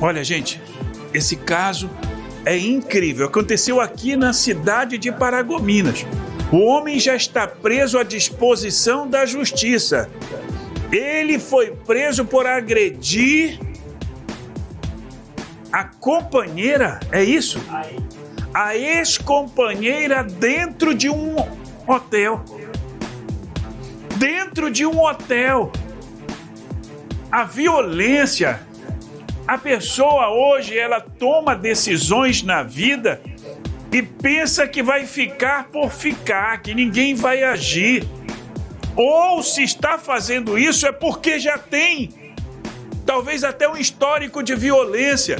Olha, gente, esse caso é incrível. Aconteceu aqui na cidade de Paragominas. O homem já está preso à disposição da justiça. Ele foi preso por agredir a companheira, é isso? A ex-companheira dentro de um hotel. Dentro de um hotel. A violência. A pessoa hoje, ela toma decisões na vida e pensa que vai ficar por ficar, que ninguém vai agir. Ou se está fazendo isso é porque já tem, talvez até um histórico de violência.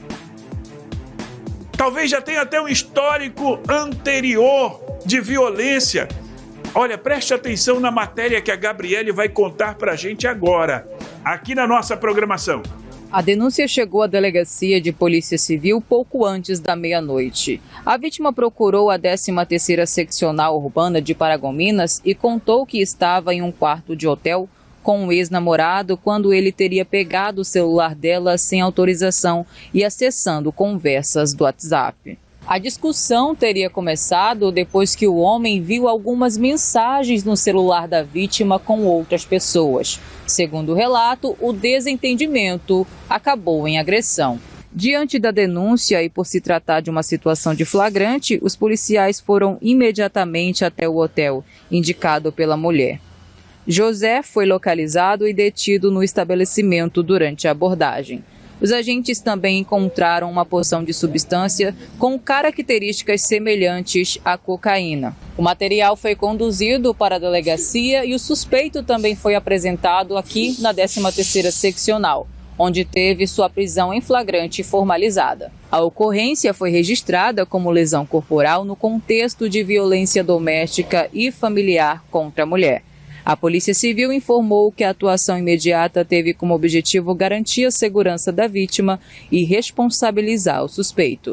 Talvez já tenha até um histórico anterior de violência. Olha, preste atenção na matéria que a Gabriele vai contar pra gente agora, aqui na nossa programação. A denúncia chegou à delegacia de Polícia Civil pouco antes da meia-noite. A vítima procurou a 13ª Seccional Urbana de Paragominas e contou que estava em um quarto de hotel com um ex-namorado quando ele teria pegado o celular dela sem autorização e acessando conversas do WhatsApp. A discussão teria começado depois que o homem viu algumas mensagens no celular da vítima com outras pessoas. Segundo o relato, o desentendimento acabou em agressão. Diante da denúncia e por se tratar de uma situação de flagrante, os policiais foram imediatamente até o hotel, indicado pela mulher. José foi localizado e detido no estabelecimento durante a abordagem. Os agentes também encontraram uma porção de substância com características semelhantes à cocaína. O material foi conduzido para a delegacia e o suspeito também foi apresentado aqui na 13ª Seccional, onde teve sua prisão em flagrante formalizada. A ocorrência foi registrada como lesão corporal no contexto de violência doméstica e familiar contra a mulher. A Polícia Civil informou que a atuação imediata teve como objetivo garantir a segurança da vítima e responsabilizar o suspeito.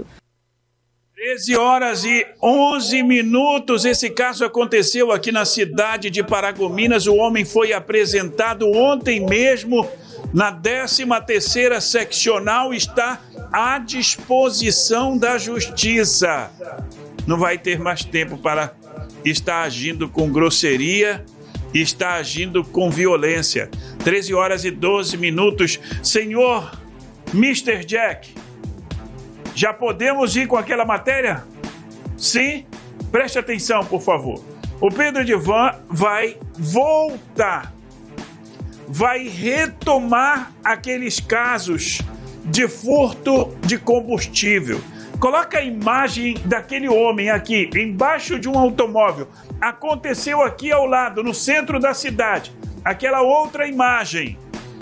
13h11. Esse caso aconteceu aqui na cidade de Paragominas. O homem foi apresentado ontem mesmo na 13ª Seccional. Está à disposição da Justiça. Não vai ter mais tempo para estar agindo com grosseria. Está agindo com violência. 13h12. Senhor Mr. Jack, já podemos ir com aquela matéria? Sim? Preste atenção, por favor. O Pedro Divan vai voltar, vai retomar aqueles casos de furto de combustível. Coloca a imagem daquele homem aqui, embaixo de um automóvel. Aconteceu aqui ao lado, no centro da cidade. Aquela outra imagem.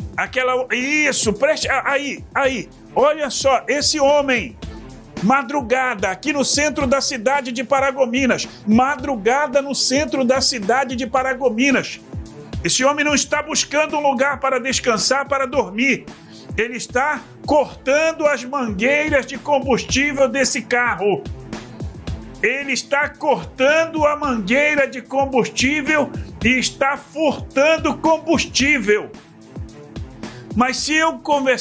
Isso, preste... Aí. Olha só, esse homem. Madrugada, aqui no centro da cidade de Paragominas. Madrugada no centro da cidade de Paragominas. Esse homem não está buscando um lugar para descansar, para dormir. Ele está cortando as mangueiras de combustível desse carro. Ele está cortando a mangueira de combustível e está furtando combustível. Mas se eu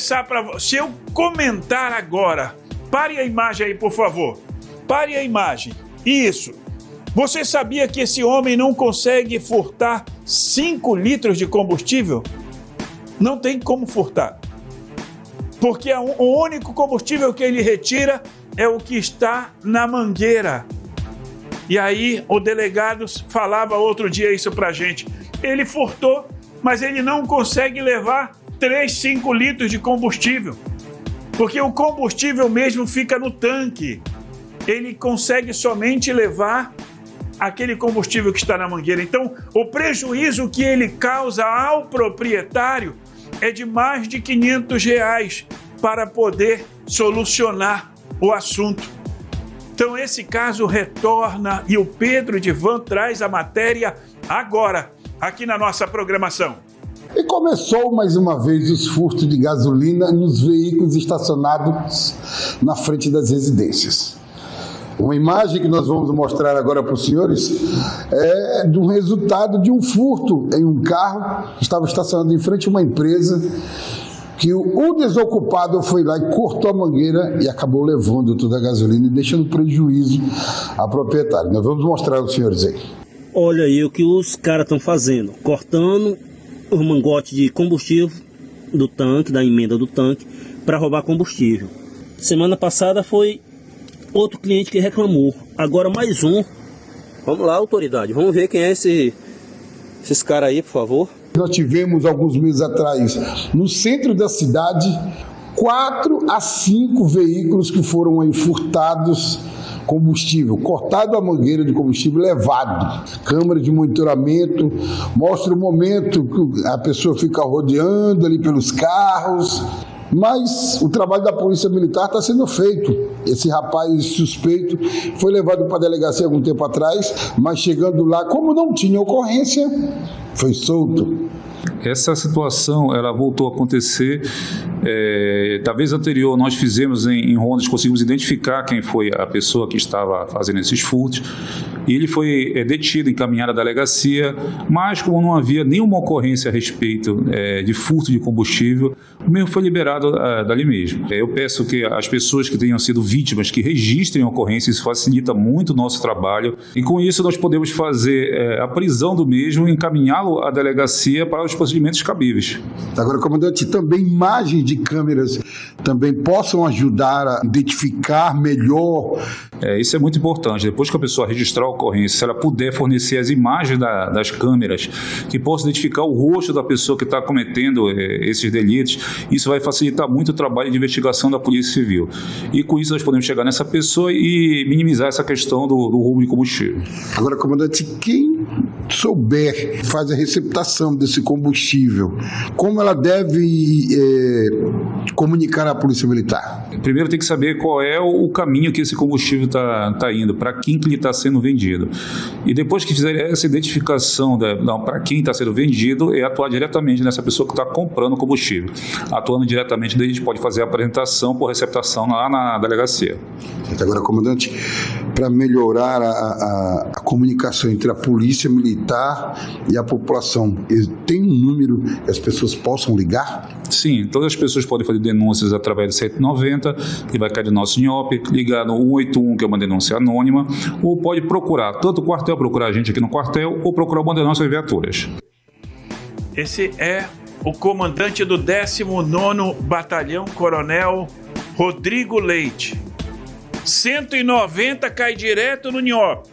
comentar agora, pare a imagem aí, por favor. Pare a imagem. Isso. Você sabia que esse homem não consegue furtar 5 litros de combustível? Não tem como furtar. Porque o único combustível que ele retira é o que está na mangueira. E aí o delegado falava outro dia isso pra gente. Ele furtou, mas ele não consegue levar 5 litros de combustível. Porque o combustível mesmo fica no tanque. Ele consegue somente levar aquele combustível que está na mangueira. Então, o prejuízo que ele causa ao proprietário é de mais de R$500 para poder solucionar o assunto. Então esse caso retorna e o Pedro Divan traz a matéria agora, aqui na nossa programação. E começou mais uma vez os furtos de gasolina nos veículos estacionados na frente das residências. Uma imagem que nós vamos mostrar agora para os senhores é do resultado de um furto em um carro que estava estacionado em frente a uma empresa que o desocupado foi lá e cortou a mangueira e acabou levando toda a gasolina e deixando prejuízo ao proprietário. Nós vamos mostrar aos senhores aí. Olha aí o que os caras estão fazendo, cortando o mangote de combustível do tanque, da emenda do tanque, para roubar combustível. Semana passada foi outro cliente que reclamou, agora mais um. Vamos lá, autoridade, vamos ver quem é esses caras aí, por favor. Nós tivemos alguns meses atrás, no centro da cidade, 4 a 5 veículos que foram aí furtados combustível, cortado a mangueira de combustível, levado. Câmera de monitoramento mostra o momento que a pessoa fica rodeando ali pelos carros. Mas o trabalho da Polícia Militar está sendo feito. Esse rapaz suspeito foi levado para a delegacia algum tempo atrás, mas chegando lá, como não tinha ocorrência, foi solto. Essa situação ela voltou a acontecer, da vez anterior nós fizemos em rondas, conseguimos identificar quem foi a pessoa que estava fazendo esses furtos, e ele foi detido, encaminhado à delegacia, mas como não havia nenhuma ocorrência a respeito de furto de combustível, o mesmo foi liberado dali mesmo. Eu peço que as pessoas que tenham sido vítimas, que registrem a ocorrência, isso facilita muito o nosso trabalho, e com isso nós podemos fazer a prisão do mesmo e encaminhá-lo à delegacia para os procedimentos cabíveis. Agora, comandante, também imagens de câmeras também possam ajudar a identificar melhor. Isso é muito importante. Depois que a pessoa registrar a ocorrência, se ela puder fornecer as imagens das câmeras que possam identificar o rosto da pessoa que está cometendo esses delitos, isso vai facilitar muito o trabalho de investigação da Polícia Civil. E com isso nós podemos chegar nessa pessoa e minimizar essa questão do roubo de combustível. Agora, comandante, quem souber faz a receptação desse combustível, como ela deve comunicar à Polícia Militar? Primeiro tem que saber qual é o caminho que esse combustível está indo, para quem que ele está sendo vendido. E depois que fizer essa identificação para quem está sendo vendido, é atuar diretamente nessa pessoa que está comprando o combustível. Atuando diretamente, daí a gente pode fazer a apresentação por receptação lá na delegacia. Agora, comandante, para melhorar a comunicação entre a Polícia Militar e a população, tem um número que as pessoas possam ligar? Sim, todas as pessoas podem fazer denúncias através do 190, que vai cair do nosso NIOP, ligar no 181, que é uma denúncia anônima, ou pode procurar, tanto o quartel, procurar a gente aqui no quartel, ou procurar uma das nossas viaturas. Esse é o comandante do 19º Batalhão, Coronel Rodrigo Leite. 190 cai direto no NIOP.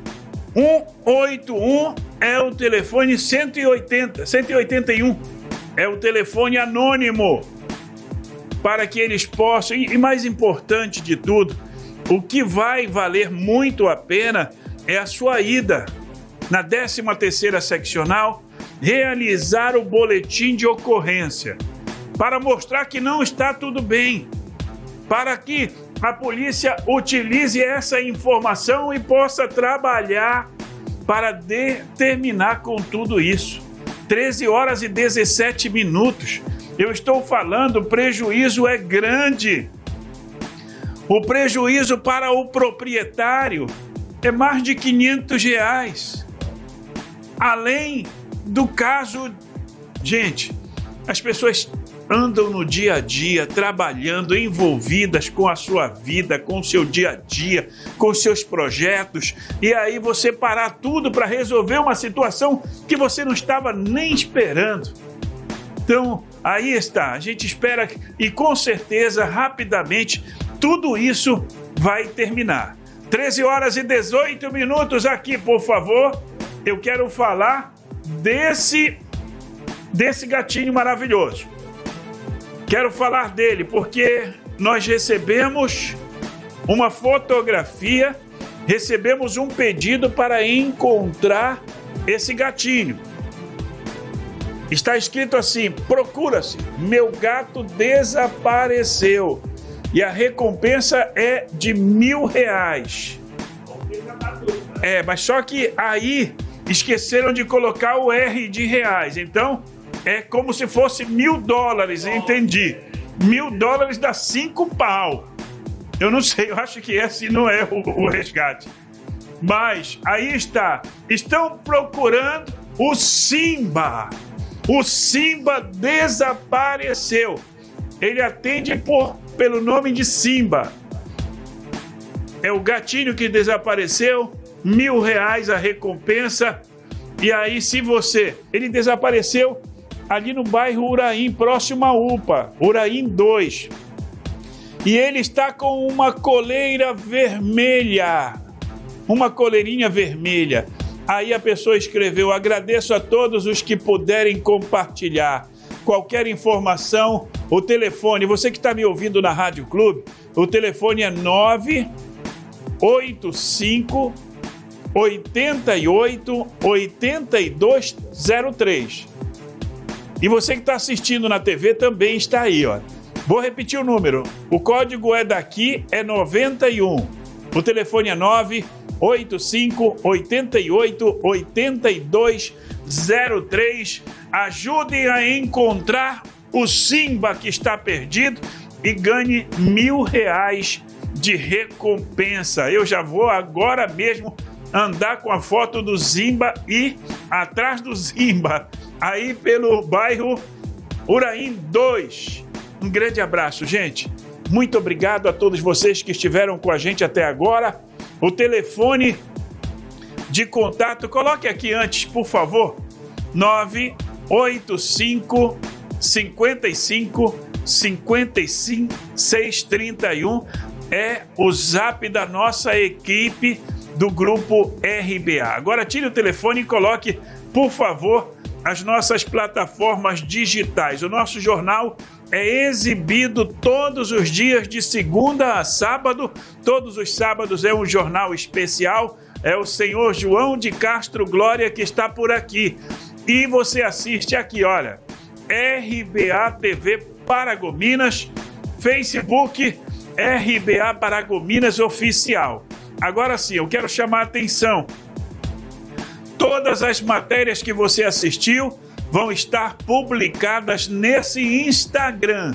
181 é o telefone 181 é o telefone anônimo, para que eles possam, e mais importante de tudo, o que vai valer muito a pena é a sua ida na 13ª Seccional, realizar o boletim de ocorrência, para mostrar que não está tudo bem, para que a polícia utilize essa informação e possa trabalhar para terminar com tudo isso. 13h17. Eu estou falando, o prejuízo é grande. O prejuízo para o proprietário é mais de R$500. Além do caso, gente, as pessoas andam no dia a dia, trabalhando, envolvidas com a sua vida, com o seu dia a dia, com seus projetos, e aí você parar tudo para resolver uma situação que você não estava nem esperando. Então, aí está, a gente espera e com certeza, rapidamente, tudo isso vai terminar. 13h18 aqui, por favor, eu quero falar desse gatinho maravilhoso. Quero falar dele porque nós recebemos uma fotografia, recebemos um pedido para encontrar esse gatinho. Está escrito assim: procura-se, meu gato desapareceu. E a recompensa é de R$1.000. Mas só que aí esqueceram de colocar o R de reais. Então, é como se fosse $1.000, entendi. $1.000 dá 5 pau. Eu não sei, eu acho que esse não é o resgate. Mas aí está. Estão procurando o Simba. O Simba desapareceu. ele atende pelo nome de Simba. É o gatinho que desapareceu, R$1.000 a recompensa. E aí, ele desapareceu ali no bairro Uraim, próximo à UPA, Uraim 2. E ele está com uma coleira vermelha, uma coleirinha vermelha. Aí a pessoa escreveu: agradeço a todos os que puderem compartilhar. Qualquer informação, o telefone, você que está me ouvindo na Rádio Clube, o telefone é 985 88 8203. E você que está assistindo na TV também está aí, ó. Vou repetir o número. O código é daqui, é 91. O telefone é 985 88 8203. Ajudem a encontrar o Simba que está perdido e ganhe R$1.000 de recompensa. Eu já vou agora mesmo andar com a foto do Simba e atrás do Simba, aí pelo bairro Uraim 2. Um grande abraço, gente. Muito obrigado a todos vocês que estiveram com a gente até agora. O telefone de contato, coloque aqui antes, por favor, 985 55 55 631. É o zap da nossa equipe do Grupo RBA. Agora tire o telefone e coloque, por favor, as nossas plataformas digitais. O nosso jornal é exibido todos os dias de segunda a sábado. Todos os sábados é um jornal especial. É o senhor João de Castro Glória que está por aqui. E você assiste aqui, olha, RBA TV Paragominas, Facebook RBA Paragominas Oficial. Agora sim, eu quero chamar a atenção. Todas as matérias que você assistiu vão estar publicadas nesse Instagram,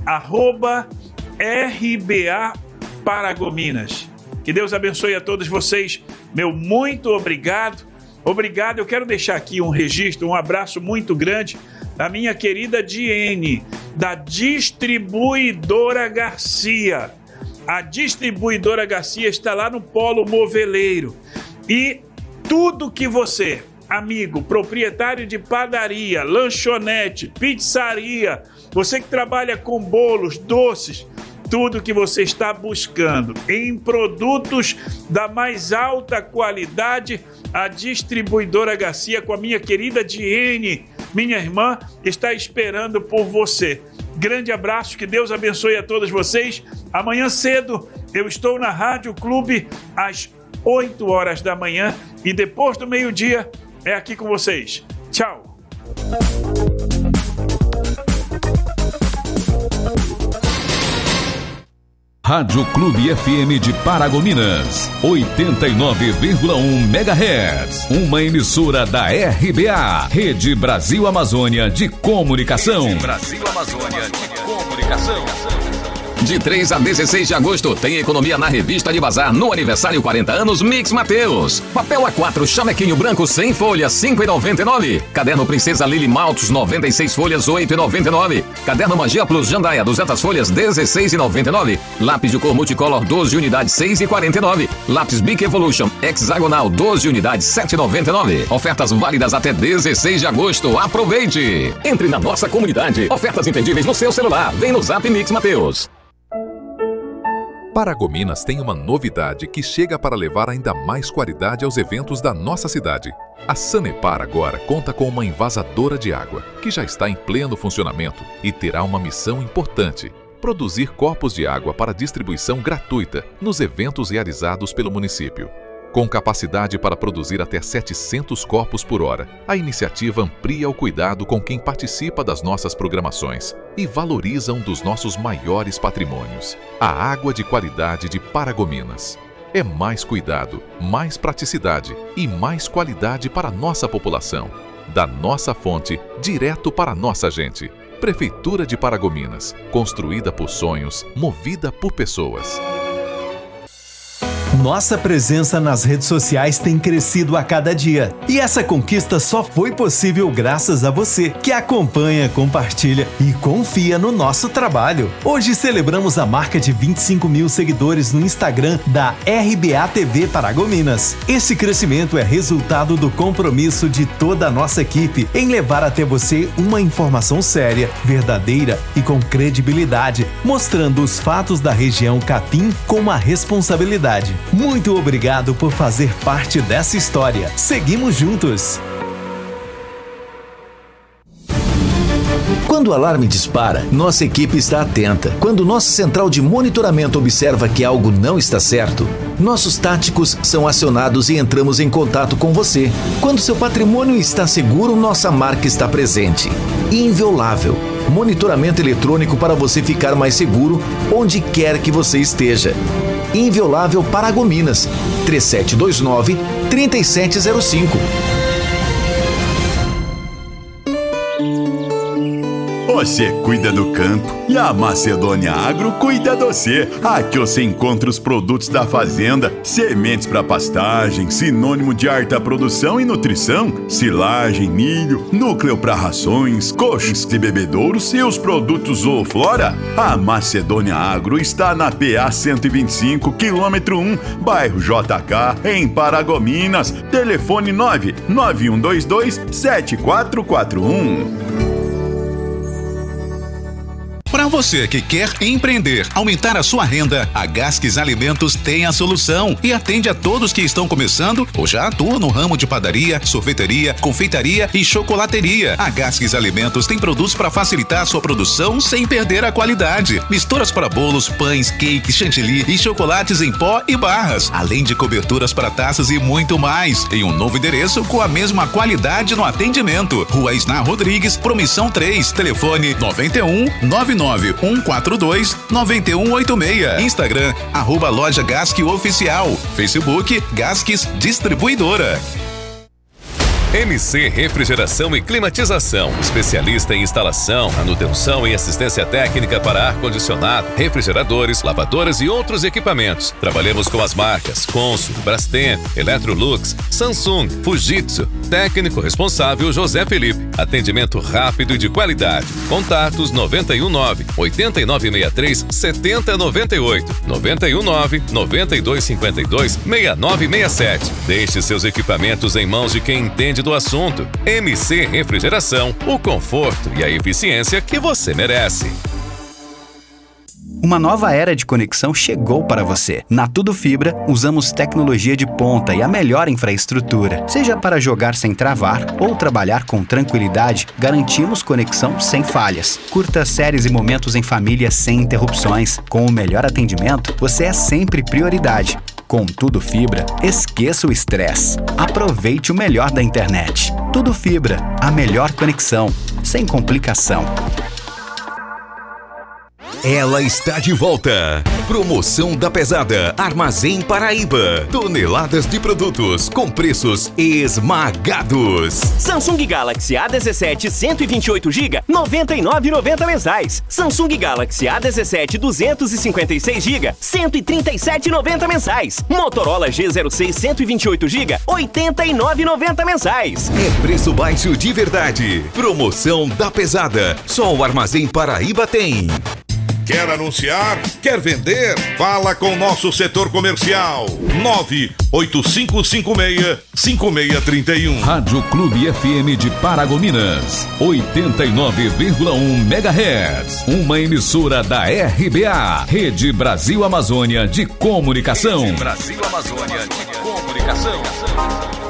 @RBA Paragominas. Que Deus abençoe a todos vocês. Meu muito obrigado. Obrigado. Eu quero deixar aqui um registro, um abraço muito grande da minha querida Diene, da Distribuidora Garcia. A Distribuidora Garcia está lá no Polo Moveleiro. E tudo que você, amigo, proprietário de padaria, lanchonete, pizzaria, você que trabalha com bolos, doces, tudo que você está buscando em produtos da mais alta qualidade, a Distribuidora Garcia, com a minha querida Diene, minha irmã, está esperando por você. Grande abraço, que Deus abençoe a todos vocês. Amanhã cedo eu estou na Rádio Clube às 8 horas da manhã e depois do meio-dia é aqui com vocês. Tchau! Rádio Clube FM de Paragominas, 89,1 MHz. Uma emissora da RBA, Rede Brasil Amazônia de Comunicação. Rede Brasil Amazônia de Comunicação. De 3 a 16 de agosto, tem economia na Revista de Bazar no aniversário 40 anos Mix Mateus. Papel A4 chamequinho branco 100 folhas, R$ 5,99. Caderno Princesa Lily Maltos, 96 folhas, R$ 8,99. Caderno Magia Plus Jandaia, 200 folhas, R$ 16,99. Lápis de cor multicolor, 12 unidades, R$ 6,49. Lápis Bic Evolution hexagonal, 12 unidades, R$ 7,99. Ofertas válidas até 16 de agosto. Aproveite! Entre na nossa comunidade. Ofertas imperdíveis no seu celular. Vem no Zap Mix Mateus. Paragominas tem uma novidade que chega para levar ainda mais qualidade aos eventos da nossa cidade. A Sanepar agora conta com uma envasadora de água, que já está em pleno funcionamento e terá uma missão importante: produzir copos de água para distribuição gratuita nos eventos realizados pelo município. Com capacidade para produzir até 700 copos por hora, a iniciativa amplia o cuidado com quem participa das nossas programações e valoriza um dos nossos maiores patrimônios, a água de qualidade de Paragominas. É mais cuidado, mais praticidade e mais qualidade para a nossa população. Da nossa fonte, direto para a nossa gente. Prefeitura de Paragominas, construída por sonhos, movida por pessoas. Nossa presença nas redes sociais tem crescido a cada dia. E essa conquista só foi possível graças a você, que acompanha, compartilha e confia no nosso trabalho. Hoje celebramos a marca de 25 mil seguidores no Instagram da RBA TV Paragominas. Esse crescimento é resultado do compromisso de toda a nossa equipe em levar até você uma informação séria, verdadeira e com credibilidade, mostrando os fatos da região Capim com uma responsabilidade. Muito obrigado por fazer parte dessa história. Seguimos juntos. Quando o alarme dispara, nossa equipe está atenta. Quando nossa central de monitoramento observa que algo não está certo, nossos táticos são acionados e entramos em contato com você. Quando seu patrimônio está seguro, nossa marca está presente. Inviolável. Monitoramento eletrônico para você ficar mais seguro onde quer que você esteja. Inviolável Paragominas. 3729-3705. Você cuida do campo e a Macedônia Agro cuida de você. Aqui você encontra os produtos da fazenda, sementes para pastagem, sinônimo de alta produção e nutrição, silagem, milho, núcleo para rações, coxos e bebedouros e os produtos Zooflora. A Macedônia Agro está na PA 125, quilômetro 1, bairro JK, em Paragominas. Telefone 99122-7441. Para você que quer empreender, aumentar a sua renda, a Gasques Alimentos tem a solução e atende a todos que estão começando ou já atuam no ramo de padaria, sorveteria, confeitaria e chocolateria. A Gasques Alimentos tem produtos para facilitar a sua produção sem perder a qualidade. Misturas para bolos, pães, cakes, chantilly e chocolates em pó e barras, além de coberturas para taças e muito mais. Em um novo endereço com a mesma qualidade no atendimento. Rua Isná Rodrigues, Promissão 3, telefone 91-142-9186. Instagram, @Loja Gasque Oficial. Facebook, Gasques Distribuidora. MC Refrigeração e Climatização, especialista em instalação, manutenção e assistência técnica para ar-condicionado, refrigeradores, lavadoras e outros equipamentos. Trabalhamos com as marcas Consul, Brastemp, Electrolux, Samsung, Fujitsu. Técnico responsável José Felipe. Atendimento rápido e de qualidade. Contatos 919-8963-7098, 919-9252-6967. Deixe seus equipamentos em mãos de quem entende do assunto. MC Refrigeração, o conforto e a eficiência que você merece. Uma nova era de conexão chegou para você. Na Tudo Fibra, usamos tecnologia de ponta e a melhor infraestrutura. Seja para jogar sem travar ou trabalhar com tranquilidade, garantimos conexão sem falhas. Curta séries e momentos em família sem interrupções. Com o melhor atendimento, você é sempre prioridade. Com Tudo Fibra, esqueça o estresse. Aproveite o melhor da internet. Tudo Fibra, a melhor conexão, sem complicação. Ela está de volta. Promoção da Pesada Armazém Paraíba. Toneladas de produtos com preços esmagados. Samsung Galaxy A17 128GB, R$ 99,90 mensais. Samsung Galaxy A17 256GB, R$ 137,90 mensais. Motorola G06 128GB, R$ 89,90 mensais. É preço baixo de verdade. Promoção da Pesada. Só o Armazém Paraíba tem. Quer anunciar? Quer vender? Fala com o nosso setor comercial. 98556-5631. Rádio Clube FM de Paragominas. 89,1 MHz. Uma emissora da RBA. Rede Brasil Amazônia de Comunicação. Rede Brasil Amazônia de Comunicação.